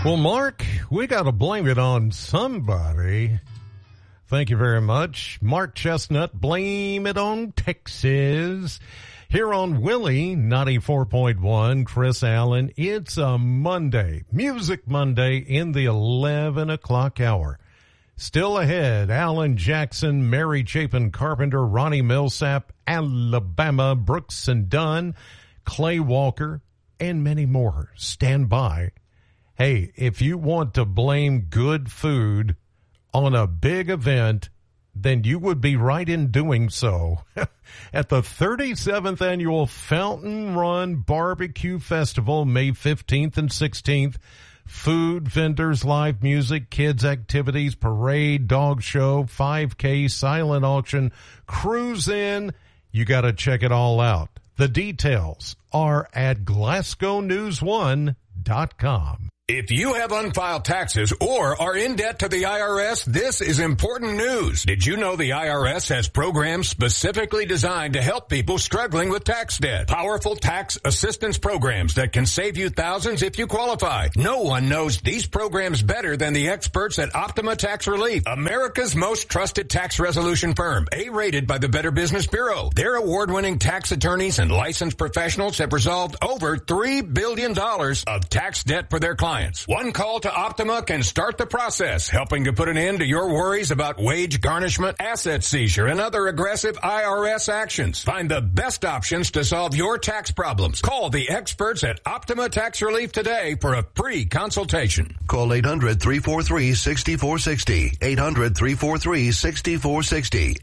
Well, Mark, we got to blame it on somebody. Thank you very much. Mark Chestnut, blame it on Texas. Here on Willie 94.1, Chris Allen, it's a Monday, Music Monday in the 11 o'clock hour. Still ahead, Alan Jackson, Mary Chapin Carpenter, Ronnie Millsap, Alabama, Brooks and Dunn, Clay Walker, and many more. Stand by. Hey, if you want to blame good food on a big event, then you would be right in doing so. At the 37th Annual Fountain Run Barbecue Festival, May 15th and 16th, food, vendors, live music, kids activities, parade, dog show, 5K, silent auction, cruise in. You got to check it all out. The details are at GlasgowNews1.com. If you have unfiled taxes or are in debt to the IRS, this is important news. Did you know the IRS has programs specifically designed to help people struggling with tax debt? Powerful tax assistance programs that can save you thousands if you qualify. No one knows these programs better than the experts at Optima Tax Relief, America's most trusted tax resolution firm, A-rated by the Better Business Bureau. Their award-winning tax attorneys and licensed professionals have resolved over $3 billion of tax debt for their clients. One call to Optima can start the process, helping to put an end to your worries about wage garnishment, asset seizure, and other aggressive IRS actions. Find the best options to solve your tax problems. Call the experts at Optima Tax Relief today for a free consultation. Call 800-343-6460. 800-343-6460.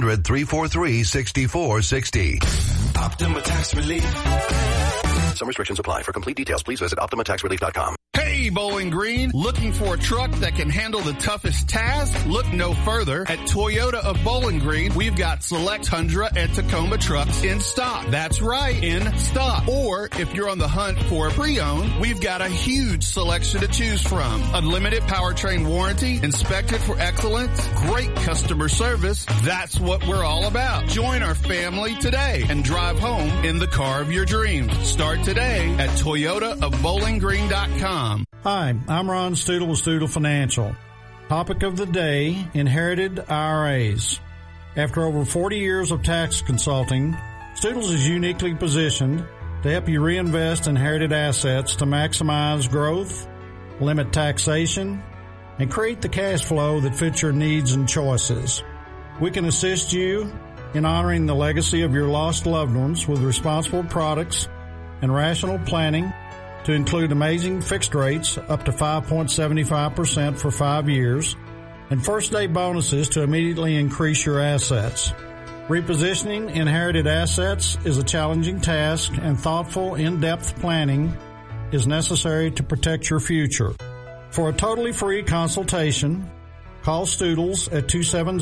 800-343-6460. Optima Tax Relief. Some restrictions apply. For complete details, please visit OptimaTaxRelief.com. Hey, Bowling Green, looking for a truck that can handle the toughest task? Look no further. At Toyota of Bowling Green, we've got select Tundra and Tacoma trucks in stock. That's right, in stock. Or if you're on the hunt for a pre-owned, we've got a huge selection to choose from. Unlimited powertrain warranty, inspected for excellence, great customer service. That's what we're all about. Join our family today and drive home in the car of your dreams. Start today at ToyotaofBowlingGreen.com. Hi, I'm Ron Stoodle with Stoodle Financial. Topic of the day, inherited IRAs. After over 40 years of tax consulting, Stoodles is uniquely positioned to help you reinvest inherited assets to maximize growth, limit taxation, and create the cash flow that fits your needs and choices. We can assist you in honoring the legacy of your lost loved ones with responsible products and rational planning to include amazing fixed rates up to 5.75% for 5 years and first-day bonuses to immediately increase your assets. Repositioning inherited assets is a challenging task, and thoughtful, in-depth planning is necessary to protect your future. For a totally free consultation, call Stoodles at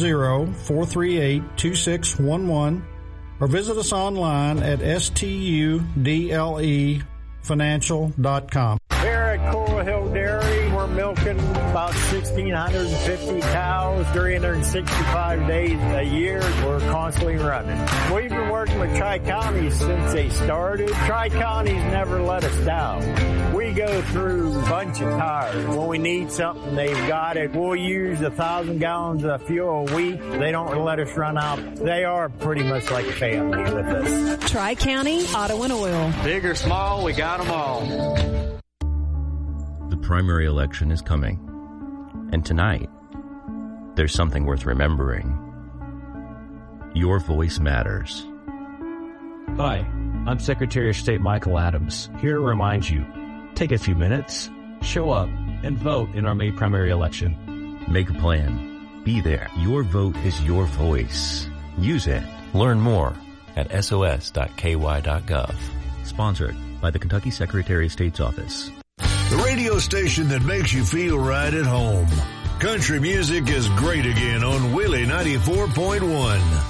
270-438-2611 or visit us online at studlefinancial.com. Here at Coral Hill Dairy, we're milking about 1,650 cows, 365 days a year. We're constantly running. We've been working with Tri-Counties since they started. Tri-Counties never let us down. We go through a bunch of tires. When we need something, they've got it. We'll use 1,000 gallons of fuel a week. They don't let us run out. They are pretty much like a family with us. Tri-County Auto and Oil. Big or small, we got them all. The primary election is coming, and tonight, there's something worth remembering. Your voice matters. Hi, I'm Secretary of State Michael Adams, here to remind you, take a few minutes, show up, and vote in our May primary election. Make a plan. Be there. Your vote is your voice. Use it. Learn more at sos.ky.gov. Sponsored by the Kentucky Secretary of State's Office. The radio station that makes you feel right at home. Country music is great again on Willie 94.1.